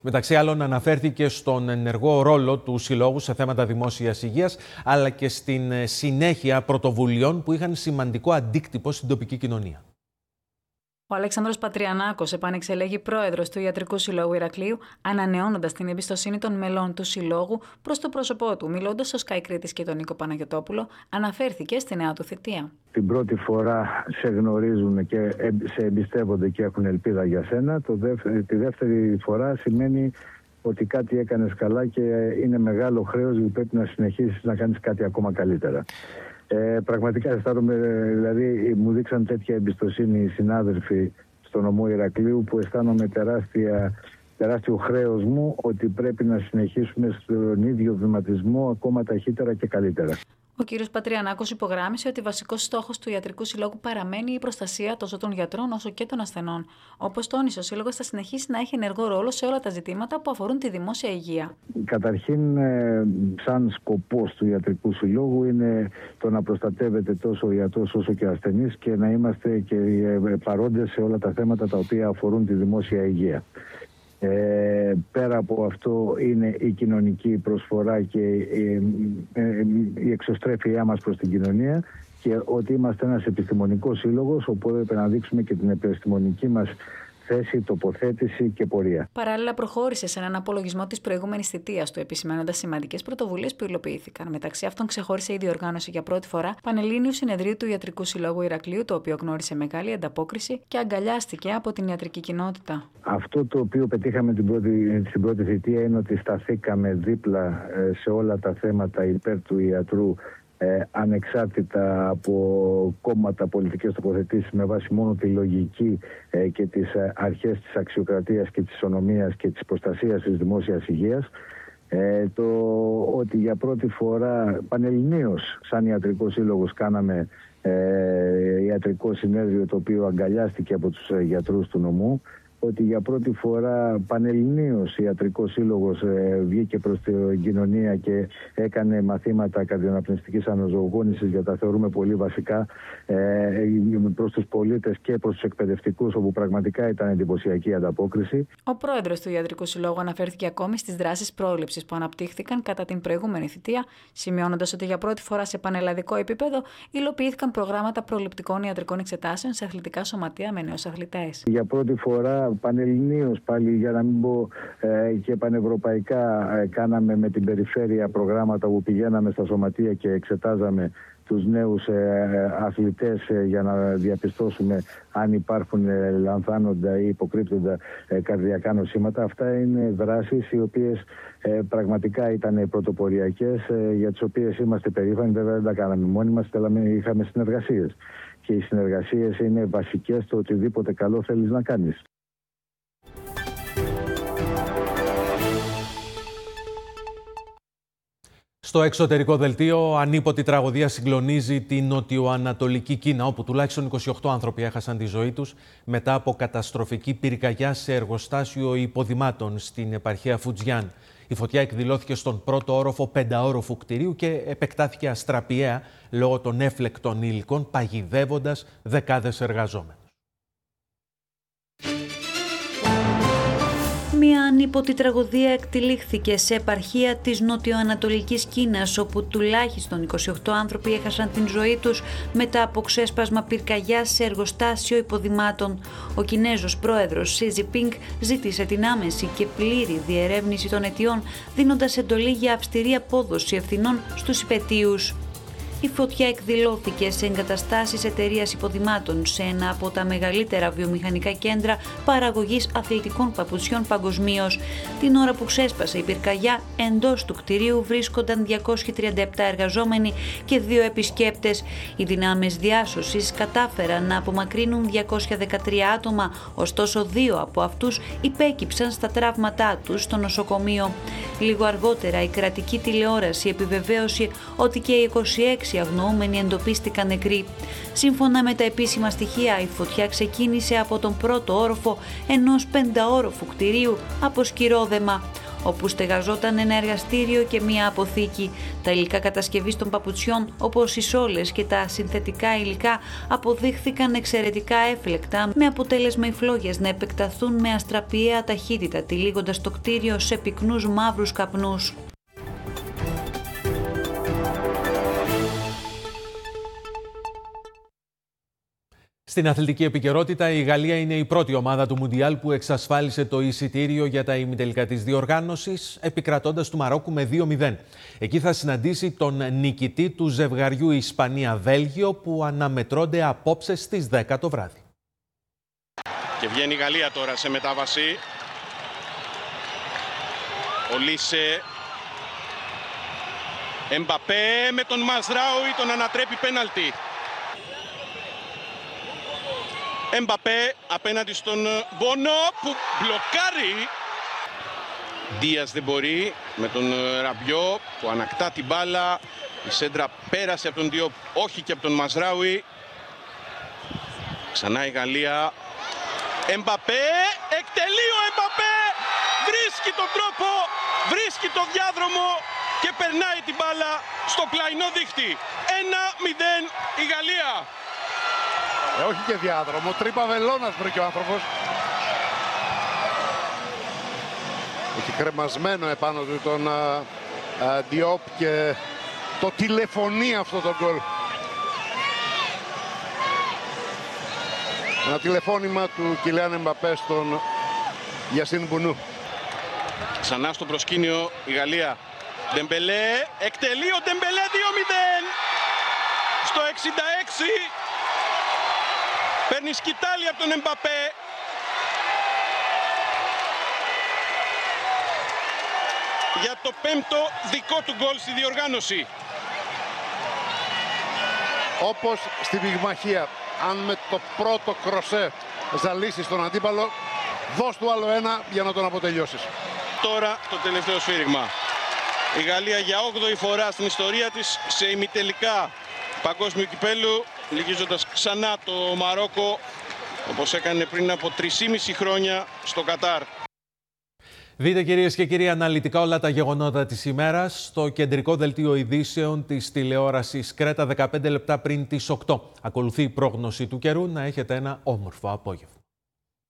Μεταξύ άλλων, αναφέρθηκε στον ενεργό ρόλο του Συλλόγου σε θέματα δημόσιας υγείας, αλλά και στην συνέχεια πρωτοβουλειών που είχαν σημαντικό αντίκτυπο στην τοπική κοινωνία. Ο Αλέξανδρος Πατριανάκος επανεξελέγει πρόεδρος του Ιατρικού Συλλόγου Ηρακλείου, ανανεώνοντας την εμπιστοσύνη των μελών του Συλλόγου προς το πρόσωπό του. Μιλώντας στο Sky Κρήτης και τον Νίκο Παναγιωτόπουλο, αναφέρθηκε στη νέα του θητεία. Την πρώτη φορά σε γνωρίζουν και σε εμπιστεύονται και έχουν ελπίδα για σένα. Τη δεύτερη φορά σημαίνει ότι κάτι έκανες καλά και είναι μεγάλο χρέος που πρέπει να συνεχίσεις να κάνεις κάτι ακόμα καλύτερα. Πραγματικά αισθάνομαι, δηλαδή μου δείξαν τέτοια εμπιστοσύνη οι συνάδελφοι στο νομό Ηρακλείου που αισθάνομαι τεράστιο χρέος μου ότι πρέπει να συνεχίσουμε στον ίδιο βηματισμό ακόμα ταχύτερα και καλύτερα. Ο κ. Πατριανάκος υπογράμμισε ότι βασικός στόχος του Ιατρικού Συλλόγου παραμένει η προστασία τόσο των γιατρών όσο και των ασθενών. Όπως τόνισε, ο Σύλλογος θα συνεχίσει να έχει ενεργό ρόλο σε όλα τα ζητήματα που αφορούν τη δημόσια υγεία. Καταρχήν, σαν σκοπός του Ιατρικού Συλλόγου είναι το να προστατεύεται τόσο ο ιατρός όσο και ο ασθενής και να είμαστε και παρόντες σε όλα τα θέματα τα οποία αφορούν τη δημόσια υγεία. Πέρα από αυτό είναι η κοινωνική προσφορά και η εξωστρέφειά μας προς την κοινωνία και ότι είμαστε ένας επιστημονικός σύλλογος, οπότε πρέπει να δείξουμε και την επιστημονική μας θέση, τοποθέτηση και πορεία. Παράλληλα, προχώρησε σε έναν απολογισμό της προηγούμενης θητείας του, επισημαίνοντας σημαντικές πρωτοβουλίες που υλοποιήθηκαν. Μεταξύ αυτών, ξεχώρισε η διοργάνωση για πρώτη φορά Πανελλήνιου Συνεδρίου του Ιατρικού Συλλόγου Ηρακλείου, το οποίο γνώρισε μεγάλη ανταπόκριση και αγκαλιάστηκε από την ιατρική κοινότητα. Αυτό το οποίο πετύχαμε στην πρώτη θητεία είναι ότι σταθήκαμε δίπλα σε όλα τα θέματα υπέρ του ιατρού, ανεξάρτητα από κόμματα, πολιτικές τοποθετήσεις, με βάση μόνο τη λογική και τις αρχές της αξιοκρατίας και της ισονομίας και της προστασίας της δημόσιας υγείας. Το ότι για πρώτη φορά πανελληνίως σαν Ιατρικό Σύλλογος κάναμε ιατρικό συνέδριο το οποίο αγκαλιάστηκε από τους γιατρούς του νομού, ότι για πρώτη φορά πανελληνίως ο Ιατρικός Σύλλογος βγήκε προς την κοινωνία και έκανε μαθήματα καρδιοαναπνευστικής αναζωογόνησης, για τα θεωρούμε πολύ βασικά, προς τους πολίτες και προς τους εκπαιδευτικούς, όπου πραγματικά ήταν εντυπωσιακή ανταπόκριση. Ο πρόεδρος του Ιατρικού Συλλόγου αναφέρθηκε ακόμη στις δράσεις πρόληψης που αναπτύχθηκαν κατά την προηγούμενη θητεία, σημειώνοντας ότι για πρώτη φορά σε πανελλαδικό επίπεδο υλοποιήθηκαν προγράμματα προληπτικών ιατρικών εξετάσεων σε αθλητικά σωματεία με νέους αθλητές. Για πρώτη φορά πανελληνίως πάλι, για να μην πω και πανευρωπαϊκά, κάναμε με την περιφέρεια προγράμματα που πηγαίναμε στα σωματεία και εξετάζαμε τους νέους αθλητές για να διαπιστώσουμε αν υπάρχουν λανθάνοντα ή υποκρύπτοντα καρδιακά νοσήματα. Αυτά είναι δράσεις οι οποίες πραγματικά ήταν πρωτοποριακές, για τις οποίες είμαστε περήφανοι. Βέβαια δεν τα κάναμε μόνοι μας, είχαμε συνεργασίες. Και οι συνεργασίες είναι βασικές στο οτιδήποτε καλό θέλεις να κάνεις. Στο εξωτερικό δελτίο, ανίποτη τραγωδία συγκλονίζει την νοτιοανατολική Κίνα, όπου τουλάχιστον 28 άνθρωποι έχασαν τη ζωή τους μετά από καταστροφική πυρκαγιά σε εργοστάσιο υποδημάτων στην επαρχία Φουτζιάν. Η φωτιά εκδηλώθηκε στον πρώτο όροφο πενταόροφου κτηρίου και επεκτάθηκε αστραπιαία λόγω των έφλεκτων υλικών, παγιδεύοντας δεκάδες εργαζόμενους. Μια ανίποτη τραγωδία εκτυλίχθηκε σε επαρχία της νοτιοανατολικής Κίνας, όπου τουλάχιστον 28 άνθρωποι έχασαν την ζωή τους μετά από ξέσπασμα πυρκαγιάς σε εργοστάσιο υποδημάτων. Ο Κινέζος πρόεδρος Σι Τζινπίνγκ ζήτησε την άμεση και πλήρη διερεύνηση των αιτιών, δίνοντας εντολή για αυστηρή απόδοση ευθυνών στους υπαιτίους. Η φωτιά εκδηλώθηκε σε εγκαταστάσεις εταιρείας υποδημάτων σε ένα από τα μεγαλύτερα βιομηχανικά κέντρα παραγωγής αθλητικών παπουτσιών παγκοσμίως. Την ώρα που ξέσπασε η πυρκαγιά, εντός του κτηρίου βρίσκονταν 237 εργαζόμενοι και 2 επισκέπτες. Οι δυνάμεις διάσωσης κατάφεραν να απομακρύνουν 213 άτομα, ωστόσο 2 από αυτούς υπέκυψαν στα τραύματά τους στο νοσοκομείο. Λίγο αργότερα η κρατική τηλεόραση επιβεβαίωσε ότι και οι 26 αγνοούμενοι εντοπίστηκαν νεκροί. Σύμφωνα με τα επίσημα στοιχεία, η φωτιά ξεκίνησε από τον πρώτο όροφο ενός πενταόροφου κτηρίου από σκυρόδεμα. όπου στεγαζόταν ένα εργαστήριο και μία αποθήκη. Τα υλικά κατασκευής των παπουτσιών, όπως οι σόλες και τα συνθετικά υλικά, αποδείχθηκαν εξαιρετικά έφλεκτα, με αποτέλεσμα οι φλόγες να επεκταθούν με αστραπιαία ταχύτητα, τυλίγοντας το κτίριο σε πυκνούς μαύρους καπνούς. Στην αθλητική επικαιρότητα, η Γαλλία είναι η πρώτη ομάδα του Μουντιάλ που εξασφάλισε το εισιτήριο για τα ημιτελικά της διοργάνωσης, επικρατώντας του Μαρόκου με 2-0. Εκεί θα συναντήσει τον νικητή του ζευγαριού Ισπανία-Βέλγιο, που αναμετρώνται απόψε στις 10 το βράδυ. Και βγαίνει η Γαλλία τώρα σε μετάβαση. Ο Λίσε. Εμπαπέ με τον Μαζράουι, τον ανατρέπει πέναλτι. Εμπαπέ απέναντι στον Μπόνο που μπλοκάρει. Δίας δεν μπορεί με τον Ραμπιό που ανακτά την μπάλα. Η σέντρα πέρασε από τον Διόπ, όχι και από τον Μαζράουι. Ξανά η Γαλλία. Εμπαπέ, εκτελεί ο Εμπαπέ. Βρίσκει τον τρόπο, βρίσκει το διάδρομο και περνάει την μπάλα στο πλαϊνό δίχτυ. 1-0 η Γαλλία. Όχι και διάδρομο, τρύπα βελόνας βρήκε ο άνθρωπος. Έχει κρεμασμένο επάνω του τον Διόπ και το τηλεφωνεί αυτό το γκολ. Ένα τηλεφώνημα του Κιλιάν Εμπαπέ στον Γιασίν Μπουνού. Ξανά στο προσκήνιο η Γαλλία. Ντεμπελέ, εκτελεί ο Ντεμπελέ 2-0. Στο 66 παίρνει σκυτάλη από τον Εμπαπέ. Για το πέμπτο δικό του γκολ στη διοργάνωση. Όπως στη πυγμαχία, αν με το πρώτο κροσέ ζαλίσεις τον αντίπαλο, δώσ' του άλλο ένα για να τον αποτελειώσεις. Τώρα το τελευταίο σφύριγμα. Η Γαλλία για 8η φορά στην ιστορία της σε ημιτελικά παγκόσμιου κυπέλου, λυγίζοντας ξανά το Μαρόκο, όπως έκανε πριν από 3,5 χρόνια στο Κατάρ. Δείτε, κυρίες και κύριοι, αναλυτικά όλα τα γεγονότα της ημέρας στο κεντρικό δελτίο ειδήσεων της τηλεόρασης Κρέτα 15 λεπτά πριν τις 8. Ακολουθεί η πρόγνωση του καιρού. Να έχετε ένα όμορφο απόγευμα.